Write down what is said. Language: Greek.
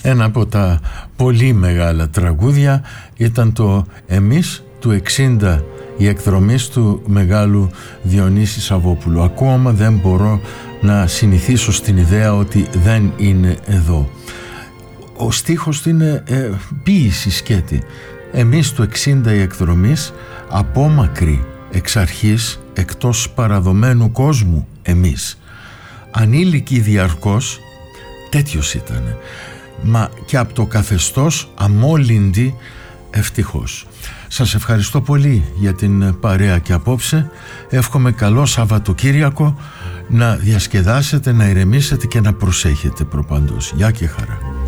Ένα από τα πολύ μεγάλα τραγούδια ήταν το «Εμείς» του 60, η εκδρομής του μεγάλου Διονύση Σαββόπουλου. Ακόμα δεν μπορώ να συνηθίσω στην ιδέα ότι δεν είναι εδώ. Ο στίχος του είναι ποίηση σκέτη. «Εμείς» του 60, η εκδρομής, απόμακρη εξ αρχής, εκτός παραδομένου κόσμου εμείς. Ανήλικοι διαρκώς, τέτοιος ήταν. Μα και από το καθεστώς αμόλυντη ευτυχώς. Σας ευχαριστώ πολύ για την παρέα και απόψε. Εύχομαι καλό Σαββατοκύριακο, να διασκεδάσετε, να ηρεμήσετε και να προσέχετε προπαντός. Γεια και χαρά.